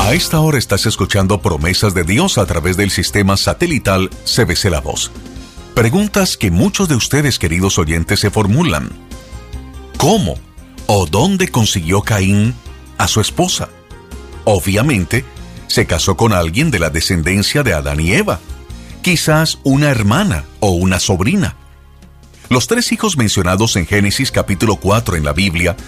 A esta hora estás escuchando Promesas de Dios a través del sistema satelital CBC La Voz. Preguntas que muchos de ustedes, queridos oyentes, se formulan. ¿Cómo o dónde consiguió Caín a su esposa? Obviamente, se casó con alguien de la descendencia de Adán y Eva. Quizás una hermana o una sobrina. Los 3 hijos mencionados en Génesis capítulo 4 en la Biblia